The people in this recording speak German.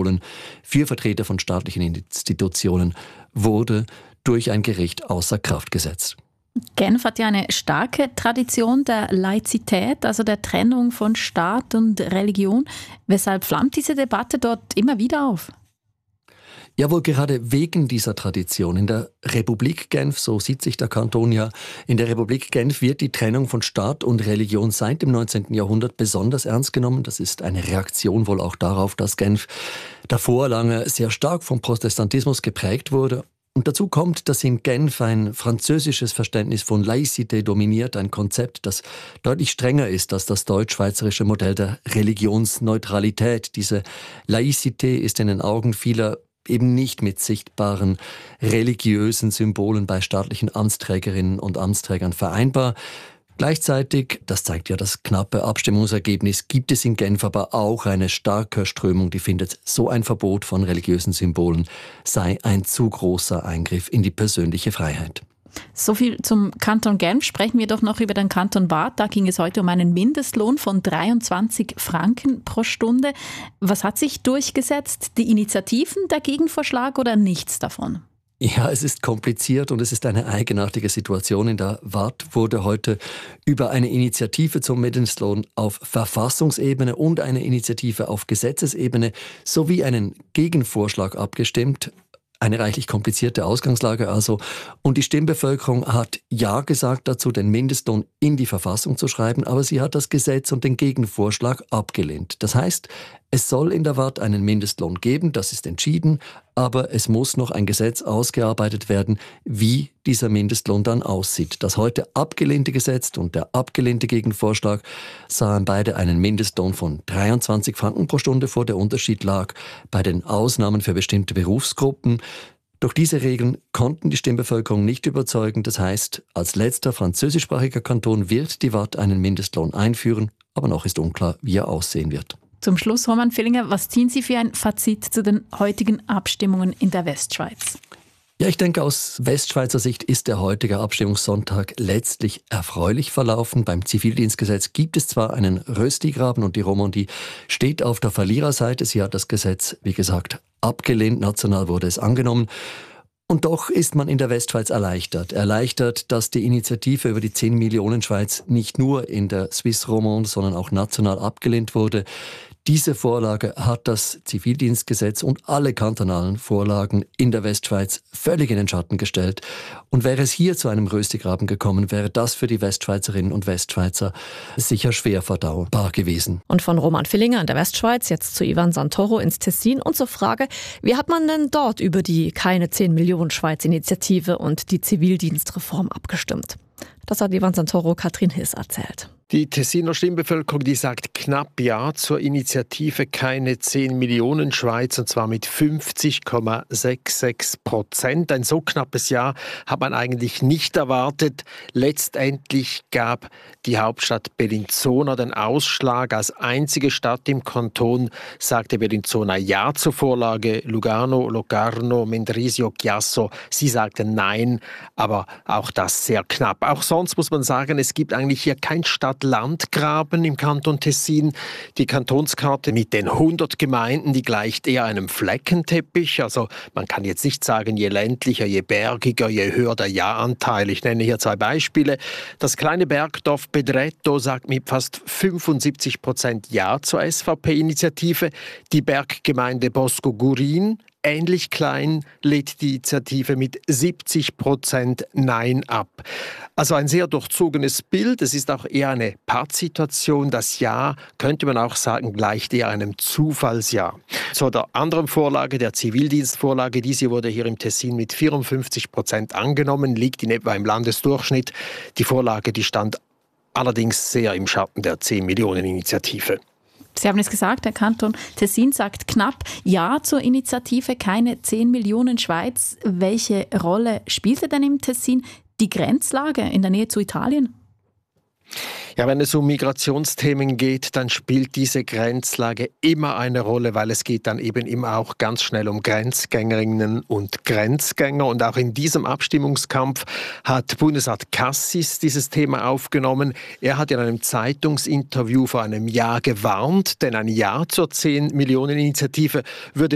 Symbolen für Vertreter von staatlichen Institutionen wurde durch ein Gericht außer Kraft gesetzt. Genf hat ja eine starke Tradition der Laizität, also der Trennung von Staat und Religion. Weshalb flammt diese Debatte dort immer wieder auf? Ja, wohl gerade wegen dieser Tradition. In der Republik Genf, so sieht sich der Kanton ja, in der Republik Genf wird die Trennung von Staat und Religion seit dem 19. Jahrhundert besonders ernst genommen. Das ist eine Reaktion wohl auch darauf, dass Genf davor lange sehr stark vom Protestantismus geprägt wurde. Und dazu kommt, dass in Genf ein französisches Verständnis von Laïcité dominiert, ein Konzept, das deutlich strenger ist als das deutsch-schweizerische Modell der Religionsneutralität. Diese Laïcité ist in den Augen vieler eben nicht mit sichtbaren religiösen Symbolen bei staatlichen Amtsträgerinnen und Amtsträgern vereinbar. Gleichzeitig, das zeigt ja das knappe Abstimmungsergebnis, gibt es in Genf aber auch eine starke Strömung, die findet, so ein Verbot von religiösen Symbolen sei ein zu großer Eingriff in die persönliche Freiheit. So viel zum Kanton Genf. Sprechen wir doch noch über den Kanton Waadt. Da ging es heute um einen Mindestlohn von 23 Franken pro Stunde. Was hat sich durchgesetzt? Die Initiativen, der Gegenvorschlag oder nichts davon? Ja, es ist kompliziert und es ist eine eigenartige Situation. In der Waadt wurde heute über eine Initiative zum Mindestlohn auf Verfassungsebene und eine Initiative auf Gesetzesebene sowie einen Gegenvorschlag abgestimmt. Eine reichlich komplizierte Ausgangslage also. Und die Stimmbevölkerung hat Ja gesagt dazu, den Mindestlohn in die Verfassung zu schreiben, aber sie hat das Gesetz und den Gegenvorschlag abgelehnt. Das heißt, es soll in der Waadt einen Mindestlohn geben, das ist entschieden, aber es muss noch ein Gesetz ausgearbeitet werden, wie dieser Mindestlohn dann aussieht. Das heute abgelehnte Gesetz und der abgelehnte Gegenvorschlag sahen beide einen Mindestlohn von 23 Franken pro Stunde vor. Der Unterschied lag bei den Ausnahmen für bestimmte Berufsgruppen. Durch diese Regeln konnten die Stimmbevölkerung nicht überzeugen. Das heißt, als letzter französischsprachiger Kanton wird die Waadt einen Mindestlohn einführen, aber noch ist unklar, wie er aussehen wird. Zum Schluss, Roman Villinger, was ziehen Sie für ein Fazit zu den heutigen Abstimmungen in der Westschweiz? Ja, ich denke, aus Westschweizer Sicht ist der heutige Abstimmungssonntag letztlich erfreulich verlaufen. Beim Zivildienstgesetz gibt es zwar einen Röstigraben und die Romandie steht auf der Verliererseite. Sie hat das Gesetz, wie gesagt, abgelehnt. National wurde es angenommen. Und doch ist man in der Westschweiz erleichtert. Erleichtert, dass die Initiative über die 10 Millionen Schweiz nicht nur in der Suisse Romande, sondern auch national abgelehnt wurde. Diese Vorlage hat das Zivildienstgesetz und alle kantonalen Vorlagen in der Westschweiz völlig in den Schatten gestellt. Und wäre es hier zu einem Röstigraben gekommen, wäre das für die Westschweizerinnen und Westschweizer sicher schwer verdaubar gewesen. Und von Roman Villinger in der Westschweiz jetzt zu Ivan Santoro ins Tessin und zur Frage, wie hat man denn dort über die keine 10 Millionen Schweiz-Initiative und die Zivildienstreform abgestimmt? Das hat Ivan Santoro Katrin Hiss erzählt. Die Tessiner Stimmbevölkerung, die sagt knapp Ja zur Initiative keine 10 Millionen Schweiz, und zwar mit 50,66%. Ein so knappes Ja hat man eigentlich nicht erwartet. Letztendlich gab die Hauptstadt Bellinzona den Ausschlag. Als einzige Stadt im Kanton sagte Bellinzona Ja zur Vorlage. Lugano, Locarno, Mendrisio, Chiasso, sie sagten Nein, aber auch das sehr knapp. Auch sonst muss man sagen, es gibt eigentlich hier kein Stadt-Land-Graben im Kanton Tessin. Die Kantonskarte mit den 100 Gemeinden, die gleicht eher einem Fleckenteppich. Also man kann jetzt nicht sagen, je ländlicher, je bergiger, je höher der Ja-Anteil. Ich nenne hier 2 Beispiele. Das kleine Bergdorf Pedretto sagt mit fast 75% Ja zur SVP-Initiative. Die Berggemeinde Bosco-Gurin, ähnlich klein, lädt die Initiative mit 70% Nein ab. Also ein sehr durchzogenes Bild. Es ist auch eher eine Pattsituation. Das Ja, könnte man auch sagen, gleicht eher einem Zufallsja. Zu der anderen Vorlage, der Zivildienstvorlage, diese wurde hier im Tessin mit 54% angenommen, liegt in etwa im Landesdurchschnitt. Die Vorlage, die stand allerdings sehr im Schatten der 10-Millionen-Initiative. Sie haben es gesagt, der Kanton Tessin sagt knapp Ja zur Initiative, keine 10 Millionen Schweiz. Welche Rolle spielte denn im Tessin die Grenzlage in der Nähe zu Italien? Ja, wenn es um Migrationsthemen geht, dann spielt diese Grenzlage immer eine Rolle, weil es geht dann eben immer auch ganz schnell um Grenzgängerinnen und Grenzgänger. Und auch in diesem Abstimmungskampf hat Bundesrat Cassis dieses Thema aufgenommen. Er hat in einem Zeitungsinterview vor einem Jahr gewarnt, denn ein Ja zur 10-Millionen-Initiative würde